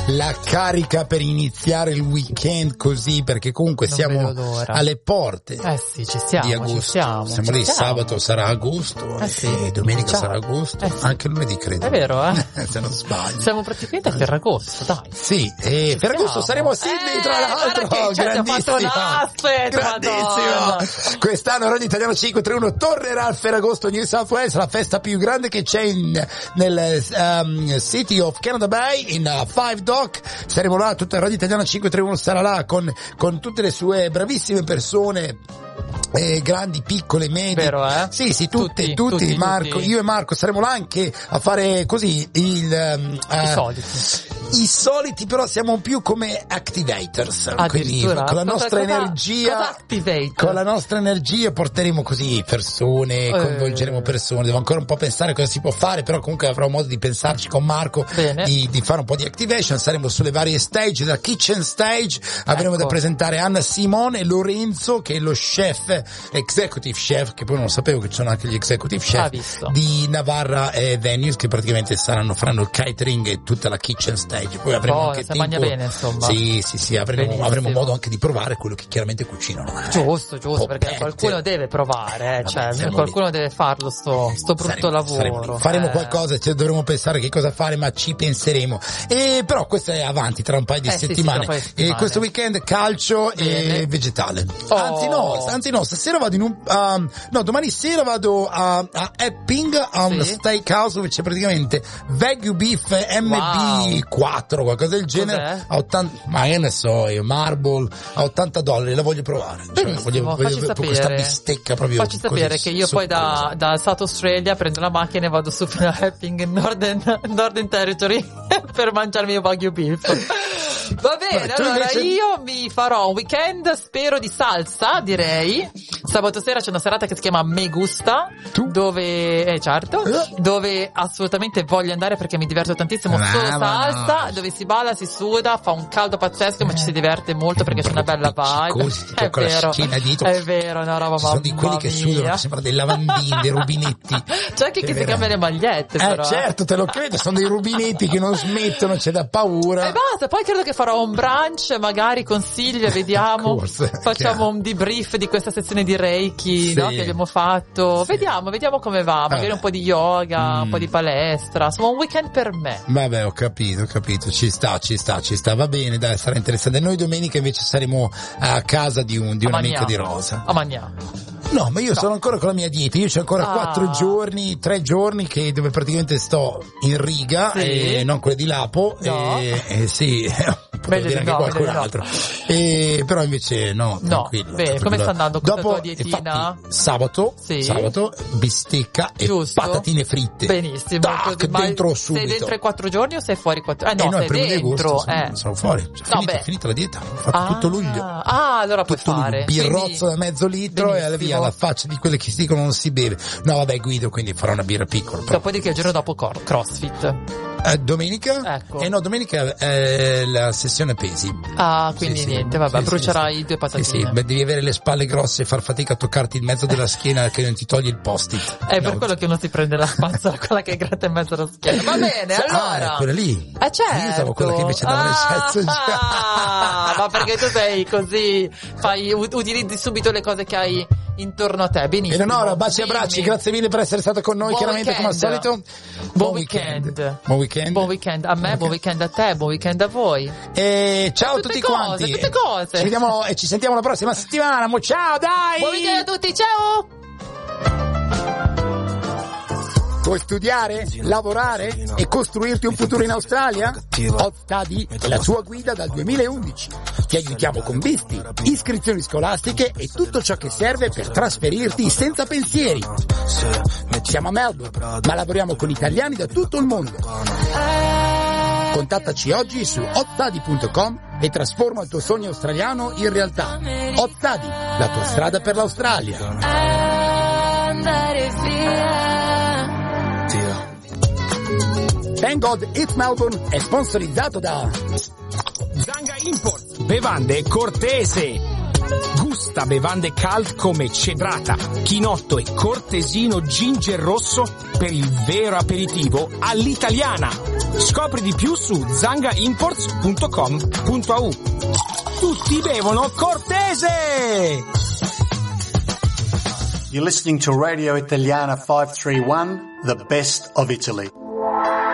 la carica per iniziare il weekend così, perché comunque non siamo alle porte sì, ci stiamo, di agosto. Siamo lì, sabato sarà agosto e domenica sarà agosto, anche lunedì credo. È vero, se non sbaglio. Siamo praticamente a Ferragosto, dai. Sì, e Ferragosto saremo a Sydney tra l'altro. Grandissimo. Quest'anno Radio Italiano 531 tornerà al Ferragosto New South Wales, la festa più grande che c'è nel City of Canada Bay, in Five Dock. Saremo là, tutta Radio Italiana 531 sarà là con tutte le sue bravissime persone, grandi, piccole, medie. Vero, eh? Sì, tutti, Marco, io e Marco saremo là anche a fare così i soliti, però siamo più come activators, quindi con la nostra energia, con la nostra energia porteremo così persone, coinvolgeremo persone. Devo ancora un po' pensare cosa si può fare, però comunque avrò modo di pensarci con Marco, di fare un po' di activation. Saremo sulle varie stage, da kitchen stage avremo da presentare Anna Simone e Lorenzo, che è lo chef, executive chef, che poi non sapevo che ci sono anche gli executive chef di Navarra Venues, che praticamente faranno il catering e tutta la kitchen stage. Poi avremo anche tempo, mangia bene, insomma. Sì, avremo modo anche di provare quello che chiaramente cucinano. Giusto, perché qualcuno deve provare, qualcuno deve farlo sto brutto lavoro. Faremo qualcosa, dovremo pensare che cosa fare, ma ci penseremo. Però questo è avanti tra un paio di settimane. E questo weekend calcio e vegetale. Anzi no, stasera vado domani sera vado a Epping, a un steakhouse dove c'è praticamente Wagyu Beef MB4, qualcosa del genere, a 80, ma che ne so io, Marble a $80, la voglio provare. Voglio questa bistecca proprio. Facci sapere che io poi da South Australia prendo la macchina e vado su fino a Epping, Northern Territory per mangiarmi il Wagyu Beef. Va bene, allora io mi farò un weekend, spero, di salsa, direi. Sabato sera c'è una serata che si chiama Me Gusta, dove dove assolutamente voglio andare perché mi diverto tantissimo, solo salsa, dove si balla, si suda, fa un caldo pazzesco, ma ci si diverte molto perché c'è una bella vibe. È vero, una roba, sono di quelli che sudano, sembra dei lavandini, dei rubinetti. C'è anche chi si cambia le magliette, però. Certo, te lo credo, sono dei rubinetti che non smettono, c'è da paura. E basta, poi credo che farò un brunch, magari con Silvia, vediamo. Facciamo un debrief di questa sezione di Reiki, no, che abbiamo fatto. Vediamo come va, magari un po' di yoga, un po' di palestra, insomma un weekend per me. Vabbè, ho capito, ci sta, va bene, dai, sarà interessante. Noi domenica invece saremo a casa di un'amica di Rosa. A Magnà. No, ma io sono ancora con la mia dieta, io c'ho ancora 3 giorni dove praticamente sto in riga, e non quelle di Lapo, meglio di qualcun altro. Però invece tranquillo. Bene, come sta andando questa tua dietina? Sabato, bistecca e patatine fritte. Benissimo. Dentro subito. Sei dentro i 4 giorni o sei fuori 4? No, sei dentro. Sono fuori. Finita la dieta. Ho fatto tutto luglio. Allora puoi fare. Birrozzo da mezzo litro e via, la faccia di quelle che si dicono non si beve. No, vabbè, guido, quindi farò una birra piccola. Dopodiché il giorno dopo CrossFit. Domenica? Ecco. No, domenica è la sessione pesi. Quindi niente, vabbè, brucerai 2 patatine. Devi avere le spalle grosse e far fatica a toccarti il mezzo della schiena che non ti togli il post-it. È per quello che non si prende la spazzola, quella che è gratta in mezzo alla schiena. Va bene, allora. Quella lì. Certo. Io stavo quella che invece andava nel cazzo. Ma perché tu sei così, utilizzi subito le cose che hai intorno a te. Benissimo. Eleonora, baci e abbracci, grazie mille per essere stata con noi, chiaramente come al solito. Buon weekend. Buon weekend a me, buon weekend a te, buon weekend a voi. E ciao a tutti quanti. Tutte cose. Ci vediamo e ci sentiamo la prossima settimana. Ciao, dai! Buon weekend a tutti, ciao! Vuoi studiare, lavorare e costruirti un futuro in Australia? Hot Study è la tua guida dal 2011. Ti aiutiamo con visti, iscrizioni scolastiche e tutto ciò che serve per trasferirti senza pensieri. Siamo a Melbourne, ma lavoriamo con italiani da tutto il mondo. Contattaci oggi su hotstudy.com e trasforma il tuo sogno australiano in realtà. Hot Study, la tua strada per l'Australia. Thank God It's Melbourne è sponsorizzato da Zanga Import, bevande cortese. Gusta bevande cult come cedrata, chinotto e cortesino ginger rosso per il vero aperitivo all'italiana. Scopri di più su zangaimports.com.au. Tutti bevono Cortese! You're listening to Radio Italiana 531, the best of Italy.